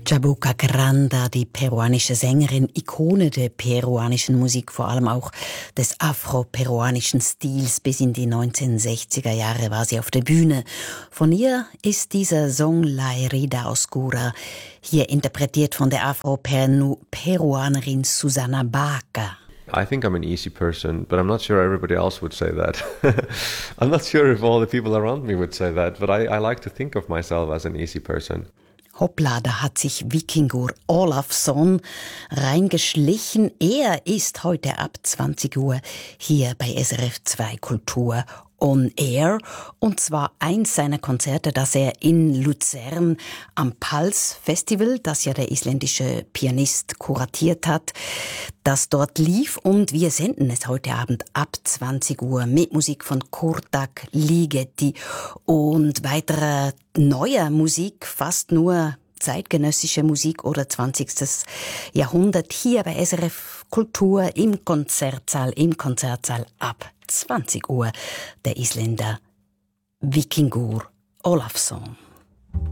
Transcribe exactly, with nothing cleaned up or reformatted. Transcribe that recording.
Jabuka Granda, die peruanische Sängerin, Ikone der peruanischen Musik, vor allem auch des afro-peruanischen Stils. Bis in die neunzehnhundertsechziger Jahre war sie auf der Bühne. Von ihr ist dieser Song La Herida Oscura, hier interpretiert von der Afro-Peruanerin Susana Baca. I think I'm an easy person, but I'm not sure everybody else would say that. I'm not sure if all the people around me would say that, but I, I like to think of myself as an easy person. Hoppla, da hat sich Víkingur Ólafsson reingeschlichen. Er ist heute ab zwanzig Uhr hier bei S R F zwei Kultur on Air. Und zwar eins seiner Konzerte, das er in Luzern am Pulse Festival, das ja der isländische Pianist kuratiert hat, das dort lief. Und wir senden es heute Abend ab zwanzig Uhr mit Musik von Kurtak Ligeti und weiterer neuer Musik, fast nur zeitgenössische Musik oder zwanzigstes Jahrhundert, hier bei S R F Kultur im Konzertsaal, im Konzertsaal ab zwanzig Uhr, der Isländer Víkingur Ólafsson.